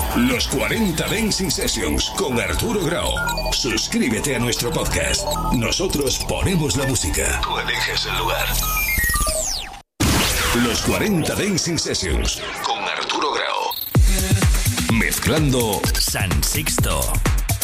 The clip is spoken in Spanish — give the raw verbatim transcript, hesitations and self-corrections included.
Los cuarenta Dancing Sessions con Arturo Grau. Suscríbete a nuestro podcast. Nosotros ponemos la música. Tú eliges el lugar. Los cuarenta Dancing Sessions con Arturo Grau. Mezclando San Sixto.